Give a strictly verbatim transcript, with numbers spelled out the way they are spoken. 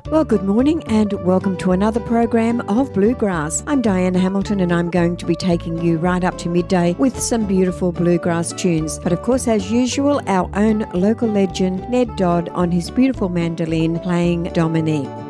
Well, good morning and welcome to another program of Bluegrass. I'm Diana Hamilton and I'm going to be taking you right up to midday with some beautiful bluegrass tunes. But of course, as usual, our own local legend, Ned Dodd, on his beautiful mandolin playing Dominique.